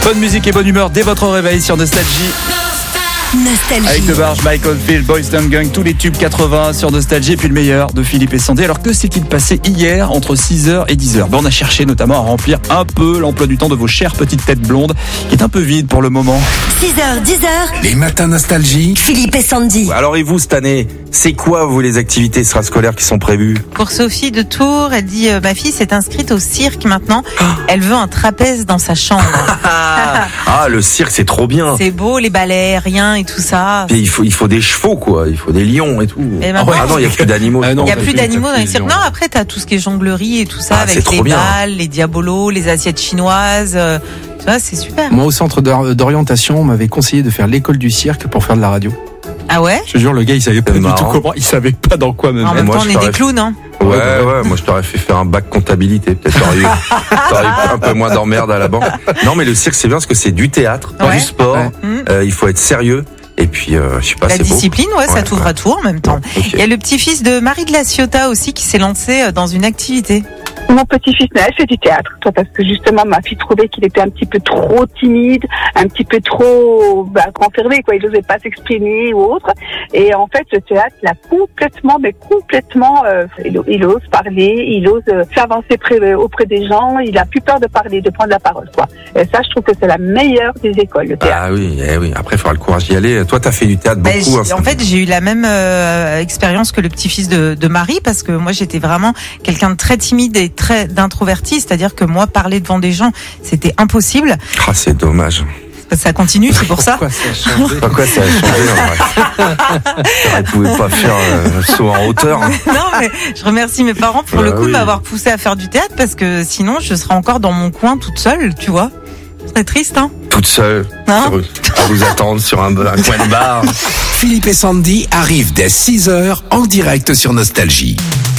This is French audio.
Bonne musique et bonne humeur dès votre réveil sur Nostalgie. Avec Debarge, Michael Field, Boys Don't Gang, tous les tubes 80 sur Nostalgie, et puis le meilleur de Philippe et Sandy. Alors que s'est-il passé hier entre 6h et 10h? On a cherché notamment à remplir un peu l'emploi du temps de vos chères petites têtes blondes, qui est un peu vide pour le moment. 6h, 10h. Les matins Nostalgie. Philippe et Sandy. Alors et vous cette année, c'est quoi vous les activités extrascolaires qui sont prévues? Pour Sophie de Tours, elle dit ma fille s'est inscrite au cirque maintenant. Elle veut un trapèze dans sa chambre. Ah, le cirque c'est trop bien. C'est beau, les balais aériens et tout ça. Et il faut des chevaux quoi, il faut des lions et tout. Et Ah non, il y a plus d'animaux. Ah non, Il y a plus d'animaux dans les cirques. Non, après t'as tout ce qui est jonglerie et tout ça, Ah, c'est avec trop les bien. balles, les diabolos, les assiettes chinoises. Tu vois, c'est super. Moi, au centre d'orientation, on m'avait conseillé de faire l'école du cirque pour faire de la radio. Ah ouais? Je te jure, le gars, il savait pas C'est du tout marrant. comment, il savait pas dans quoi me En mettre. même moi, temps, on je est t'aurais des clowns, hein. Ouais, moi je t'aurais fait faire un bac comptabilité, peut-être t'aurais eu un peu moins d'emmerde à la banque. Non mais le cirque c'est bien parce que c'est du théâtre, Ouais. du sport, Ouais. il faut être sérieux et puis je sais pas, La c'est beau. discipline, ouais, ça Ouais, t'ouvre ouais. à tout en même temps. Ok. Il y a le petit-fils de Marie de la Ciotat aussi qui s'est lancé dans une activité. Mon petit-fils Noël fait du théâtre, parce que justement ma fille trouvait qu'il était un petit peu trop timide, un petit peu trop renfermé, quoi. Il n'osait pas s'exprimer ou autre. Et en fait, le théâtre l'a complètement, il ose parler, il ose s'avancer auprès des gens. Il a plus peur de parler, de prendre la parole, quoi. Et ça, je trouve que c'est la meilleure des écoles, le théâtre. Ah oui, oui. Après, il faudra le courage d'y aller. Toi, t'as fait du théâtre Ben, beaucoup. en fait, j'ai eu la même expérience que le petit-fils de Marie, parce que moi, j'étais vraiment quelqu'un de très timide et très d'introverti, c'est-à-dire que moi, parler devant des gens, c'était impossible. Ah, c'est dommage. Ça continue, c'est pour ça. Pourquoi ça a changé? Pourquoi ça a changé en vrai? Elle pouvait pas faire saut en hauteur. Non, mais je remercie mes parents pour le coup de oui. m'avoir poussé à faire du théâtre, parce que sinon, je serais encore dans mon coin toute seule, tu vois. C'est triste, hein? Toute seule, Hein à vous attendre sur un coin de bar. Philippe et Sandy arrivent dès 6h en direct sur Nostalgie.